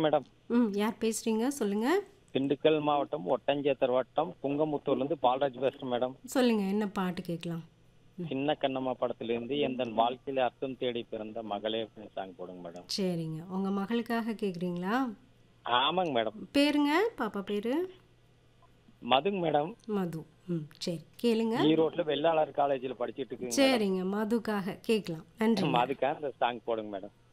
Madam. யார் பேசுறீங்க? சொல்லுங்க. திண்டுக்கல் மாவட்டம் ஒட்டஞ்சேத்தர் வட்டம் குங்கமுத்தூர்லேருந்து பால்ராஜ் பேசுறேன் மேடம். சொல்லுங்க. என்ன பாட்டு கேட்கலாம்? ம். சின்ன கண்ணம்மா படத்துலேருந்து எந்தன் வாழ்க்கையில அர்த்தம் தேடி பிறந்த மகளே அப்படின்னு சாங் போடுங்க மேடம். சரிங்க. உங்க மகளுக்காக கேட்குறீங்களா? ஆமாங்க மேடம். பேருங்க? பாப்பா பேரு? மதுங்க மேடம். மது. சரி. கேளுங்க. ஈரோட்ல வெள்ளாளர் காலேஜில் படிச்சிட்டு இருக்குங்க மேடம். சரிங்க. மதுக்காக கேட்கலாம். நன்றிங்க. அதுக்காக இந்த சாங் போடுங்க மேடம்.